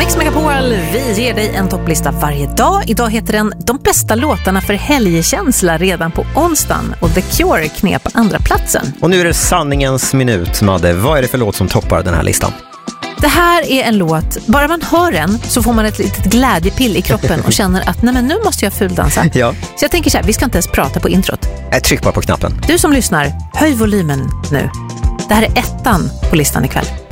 Mix Megapol, vi ger dig en topplista varje dag. Idag heter den De bästa låtarna för helgkänsla redan på onsdagen. Och The Cure knep andra platsen. Och nu är det sanningens minut, Madde. Vad är det för låt som toppar den här listan? Det här är en låt, bara man hör den så får man ett litet glädjepill i kroppen och känner att nej, men nu måste jag fuldansa. Ja. Så jag tänker så här, vi ska inte ens prata på introt. Tryck bara på knappen. Du som lyssnar, höj volymen nu. Det här är ettan på listan ikväll.